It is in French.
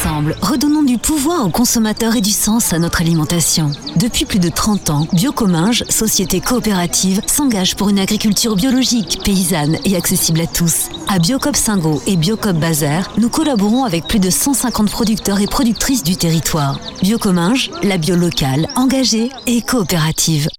Ensemble, redonnons du pouvoir aux consommateurs et du sens à notre alimentation. Depuis plus de 30 ans, Biocominges, société coopérative, s'engage pour une agriculture biologique, paysanne et accessible à tous. À Biocoop Singo et Biocoop Bazaire, nous collaborons avec plus de 150 producteurs et productrices du territoire. Biocominges, la bio locale, engagée et coopérative.